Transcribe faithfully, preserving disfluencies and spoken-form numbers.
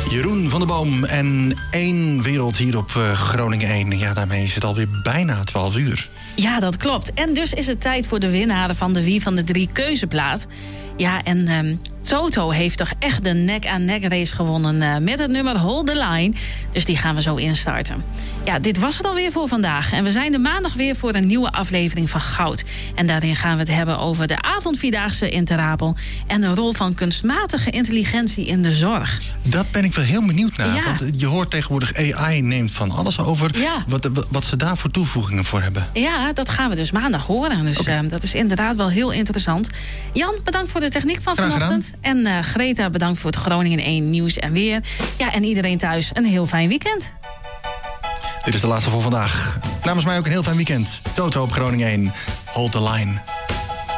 Jeroen van der Boom en één wereld hier op uh, Groningen één. Ja, daarmee is het alweer bijna twaalf uur. Ja, dat klopt. En dus is het tijd voor de winnaar van de Wie van de Drie keuzeplaat. Ja, en um, Toto heeft toch echt de nek-aan-nek race gewonnen uh, met het nummer Hold the Line. Dus die gaan we zo instarten. Ja, dit was het alweer voor vandaag. En we zijn de maandag weer voor een nieuwe aflevering van Goud. En daarin gaan we het hebben over de avondvierdaagse in Ter Apel en de rol van kunstmatige intelligentie in de zorg. Dat ben ik wel heel benieuwd naar. Ja. Want je hoort tegenwoordig A I neemt van alles over. Ja. Wat, wat ze daar voor toevoegingen voor hebben. Ja, dat gaan we dus maandag horen. Dus okay. uh, dat is inderdaad wel heel interessant. Jan, bedankt voor de techniek van Graag vanochtend. En uh, Greta, bedankt voor het Groningen één nieuws en weer. Ja, en iedereen thuis een heel fijn weekend. Dit is de laatste voor vandaag. Namens mij ook een heel fijn weekend. Toto op Groningen één. Hold the line.